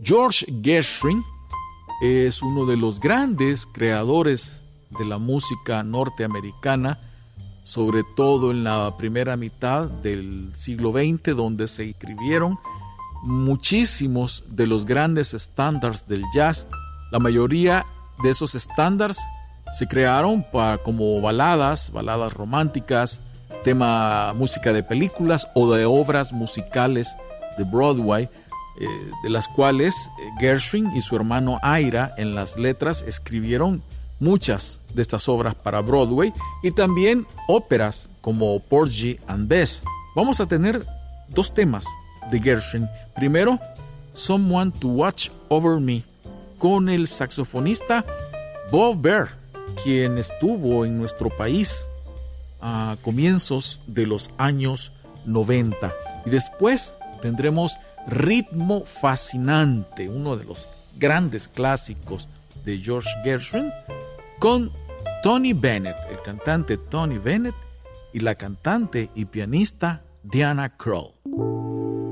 George Gershwin es uno de los grandes creadores de la música norteamericana, sobre todo en la primera mitad del siglo XX, donde se escribieron muchísimos de los grandes estándares del jazz. La mayoría de esos estándares se crearon como baladas románticas, música de películas o de obras musicales de Broadway, de las cuales Gershwin y su hermano Ira en las letras escribieron muchas de estas obras para Broadway, y también óperas como Porgy and Bess. Vamos a tener dos temas de Gershwin. Primero, Someone to Watch Over Me, con el saxofonista Bob Baer, quien estuvo en nuestro país a comienzos de los años 90. Y después tendremos Ritmo Fascinante, uno de los grandes clásicos de George Gershwin, con Tony Bennett, el cantante Tony Bennett, y la cantante y pianista Diana Krall.